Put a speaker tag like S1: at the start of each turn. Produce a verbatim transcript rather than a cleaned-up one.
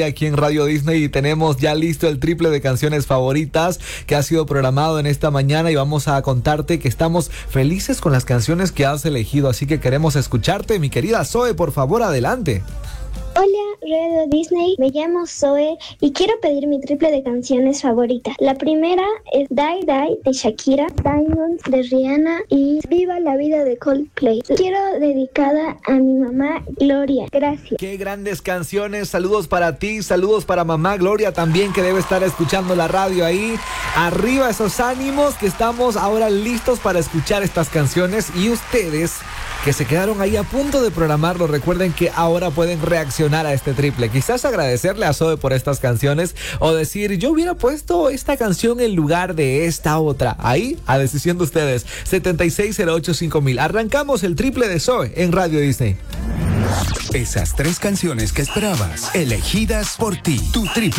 S1: Aquí en Radio Disney y tenemos ya listo el triple de canciones favoritas que ha sido programado en esta mañana y vamos a contarte que estamos felices con las canciones que has elegido, así que queremos escucharte. Mi querida Zoe, por favor, adelante.
S2: Hola, Radio Disney, me llamo Zoe y quiero pedir mi triple de canciones favoritas. La primera es Die Die de Shakira, Diamonds de Rihanna y Viva la Vida de Coldplay. Quiero dedicada a mi mamá Gloria. Gracias.
S1: Qué grandes canciones, saludos para ti, saludos para mamá Gloria también, que debe estar escuchando la radio ahí. Arriba esos ánimos, que estamos ahora listos para escuchar estas canciones, y ustedes que se quedaron ahí a punto de programarlo, recuerden que ahora pueden reaccionar a este triple. Quizás agradecerle a Zoe por estas canciones o decir, yo hubiera puesto esta canción en lugar de esta otra. Ahí, a decisión de ustedes. setenta y seis cero ocho cinco mil. Arrancamos el triple de Zoe en Radio Disney.
S3: Esas tres canciones que esperabas, elegidas por ti. Tu triple.